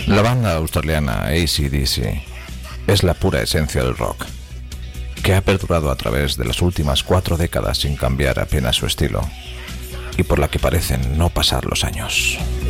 La banda australiana AC/DC es la pura esencia del rock, que ha perdurado a través de las últimas 4 décadas sin cambiar apenas su estilo, y por la que parecen no pasar los años.